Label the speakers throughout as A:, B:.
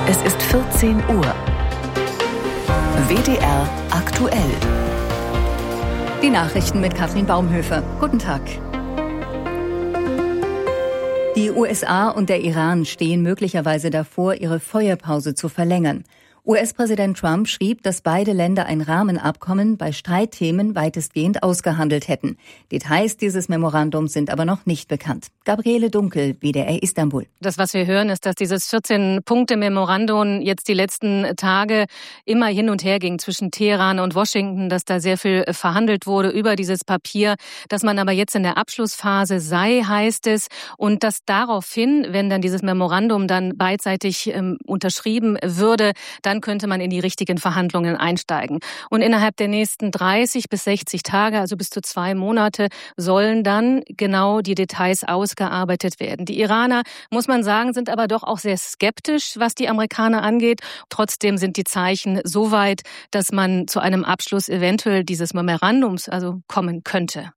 A: Es ist 14 Uhr. WDR aktuell.
B: Die Nachrichten mit Katrin Baumhöfer. Guten Tag. Die USA und der Iran stehen möglicherweise davor, ihre Feuerpause zu verlängern. US-Präsident Trump schrieb, dass beide Länder ein Rahmenabkommen bei Streitthemen weitestgehend ausgehandelt hätten. Details dieses Memorandums sind aber noch nicht bekannt. Gabriele Dunkel, WDR Istanbul.
C: Das, was wir hören, ist, dass dieses 14-Punkte-Memorandum jetzt die letzten Tage immer hin und her ging zwischen Teheran und Washington, dass da sehr viel verhandelt wurde über dieses Papier, dass man aber jetzt in der Abschlussphase sei, heißt es, und dass daraufhin, wenn dann dieses Memorandum dann beidseitig unterschrieben würde, dann könnte man in die richtigen Verhandlungen einsteigen. Und innerhalb der nächsten 30 bis 60 Tage, also bis zu 2 Monate, sollen dann genau die Details ausgearbeitet werden. Die Iraner, muss man sagen, sind aber doch auch sehr skeptisch, was die Amerikaner angeht. Trotzdem sind die Zeichen so weit, dass man zu einem Abschluss eventuell dieses Memorandums kommen könnte.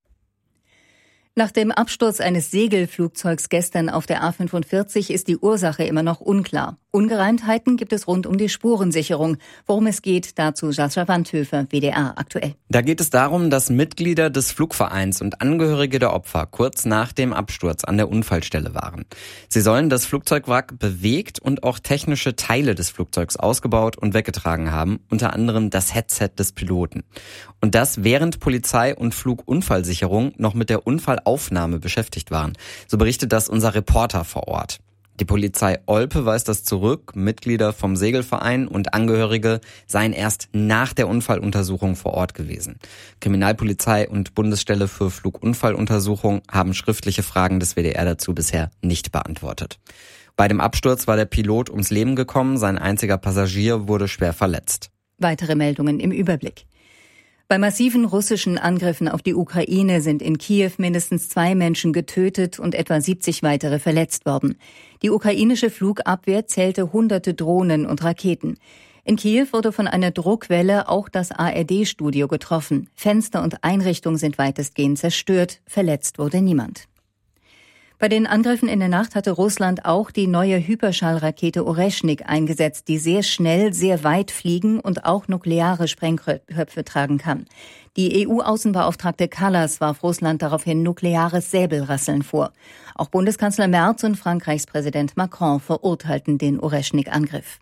B: Nach dem Absturz eines Segelflugzeugs gestern auf der A45 ist die Ursache immer noch unklar. Ungereimtheiten gibt es rund um die Spurensicherung. Worum es geht, dazu Sascha Wandhöfer, WDR aktuell.
D: Da geht es darum, dass Mitglieder des Flugvereins und Angehörige der Opfer kurz nach dem Absturz an der Unfallstelle waren. Sie sollen das Flugzeugwrack bewegt und auch technische Teile des Flugzeugs ausgebaut und weggetragen haben, unter anderem das Headset des Piloten. Und das während Polizei und Flugunfallsicherung noch mit der Unfallaufnahme beschäftigt waren. So berichtet das unser Reporter vor Ort. Die Polizei Olpe weist das zurück. Mitglieder vom Segelverein und Angehörige seien erst nach der Unfalluntersuchung vor Ort gewesen. Kriminalpolizei und Bundesstelle für Flugunfalluntersuchung haben schriftliche Fragen des WDR dazu bisher nicht beantwortet. Bei dem Absturz war der Pilot ums Leben gekommen, sein einziger Passagier wurde schwer verletzt.
B: Weitere Meldungen im Überblick. Bei massiven russischen Angriffen auf die Ukraine sind in Kiew mindestens 2 Menschen getötet und etwa 70 weitere verletzt worden. Die ukrainische Flugabwehr zählte hunderte Drohnen und Raketen. In Kiew wurde von einer Druckwelle auch das ARD-Studio getroffen. Fenster und Einrichtungen sind weitestgehend zerstört. Verletzt wurde niemand. Bei den Angriffen in der Nacht hatte Russland auch die neue Hyperschallrakete Oreschnik eingesetzt, die sehr schnell, sehr weit fliegen und auch nukleare Sprengköpfe tragen kann. Die EU-Außenbeauftragte Kallas warf Russland daraufhin nukleares Säbelrasseln vor. Auch Bundeskanzler Merz und Frankreichs Präsident Macron verurteilten den Oreschnik-Angriff.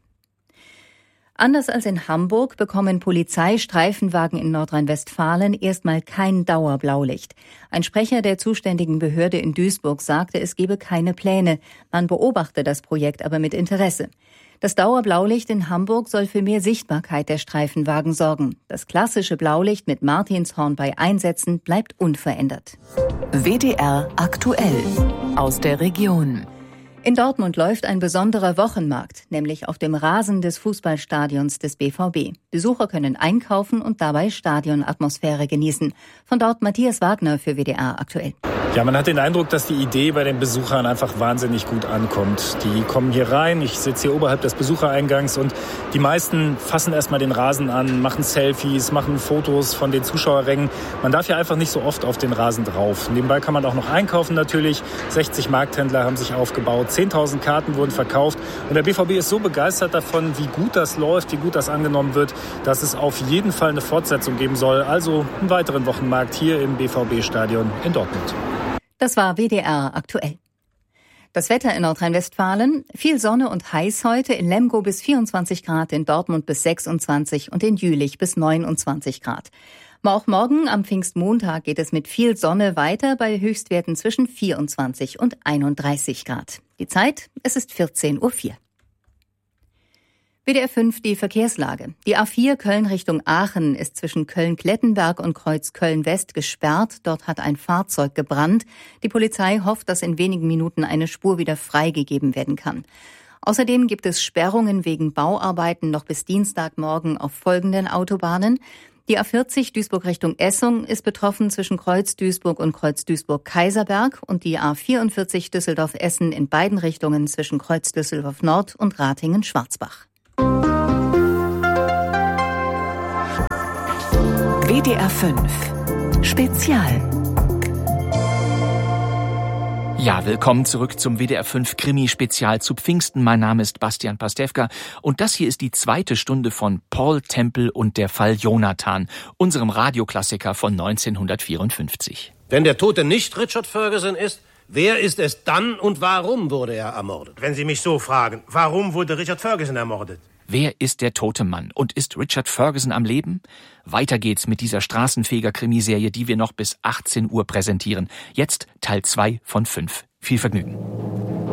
B: Anders als in Hamburg bekommen Polizeistreifenwagen in Nordrhein-Westfalen erstmal kein Dauerblaulicht. Ein Sprecher der zuständigen Behörde in Duisburg sagte, es gebe keine Pläne. Man beobachte das Projekt aber mit Interesse. Das Dauerblaulicht in Hamburg soll für mehr Sichtbarkeit der Streifenwagen sorgen. Das klassische Blaulicht mit Martinshorn bei Einsätzen bleibt unverändert.
A: WDR aktuell aus der Region.
B: In Dortmund läuft ein besonderer Wochenmarkt, nämlich auf dem Rasen des Fußballstadions des BVB. Besucher können einkaufen und dabei Stadionatmosphäre genießen. Von dort Matthias Wagner für WDR aktuell.
E: Ja, man hat den Eindruck, dass die Idee bei den Besuchern einfach wahnsinnig gut ankommt. Die kommen hier rein, ich sitze hier oberhalb des Besuchereingangs und die meisten fassen erstmal den Rasen an, machen Selfies, machen Fotos von den Zuschauerrängen. Man darf ja einfach nicht so oft auf den Rasen drauf. Nebenbei kann man auch noch einkaufen natürlich. 60 Markthändler haben sich aufgebaut, 10.000 Karten wurden verkauft und der BVB ist so begeistert davon, wie gut das läuft, wie gut das angenommen wird, dass es auf jeden Fall eine Fortsetzung geben soll. Also einen weiteren Wochenmarkt hier im BVB-Stadion in Dortmund.
B: Das war WDR aktuell. Das Wetter in Nordrhein-Westfalen: viel Sonne und heiß heute, in Lemgo bis 24 Grad, in Dortmund bis 26 und in Jülich bis 29 Grad. Auch morgen am Pfingstmontag geht es mit viel Sonne weiter bei Höchstwerten zwischen 24 und 31 Grad. Die Zeit, es ist 14:04 Uhr. WDR 5 die Verkehrslage. Die A4 Köln Richtung Aachen ist zwischen Köln-Klettenberg und Kreuz Köln-West gesperrt. Dort hat ein Fahrzeug gebrannt. Die Polizei hofft, dass in wenigen Minuten eine Spur wieder freigegeben werden kann. Außerdem gibt es Sperrungen wegen Bauarbeiten noch bis Dienstagmorgen auf folgenden Autobahnen. Die A40 Duisburg Richtung Essung ist betroffen zwischen Kreuz Duisburg und Kreuz Duisburg-Kaiserberg und die A44 Düsseldorf-Essen in beiden Richtungen zwischen Kreuz Düsseldorf Nord und Ratingen-Schwarzbach.
A: WDR 5 Spezial.
F: Ja, willkommen zurück zum WDR 5 Krimi-Spezial zu Pfingsten. Mein Name ist Bastian Pastewka und das hier ist die 2. Stunde von Paul Tempel und der Fall Jonathan, unserem Radioklassiker von 1954.
G: Wenn der Tote nicht Richard Ferguson ist, wer ist es dann und warum wurde er ermordet?
H: Wenn Sie mich so fragen, warum wurde Richard Ferguson ermordet?
F: Wer ist der tote Mann? Und ist Richard Ferguson am Leben? Weiter geht's mit dieser Straßenfeger-Krimiserie, die wir noch bis 18 Uhr präsentieren. Jetzt Teil 2 von 5. Viel Vergnügen.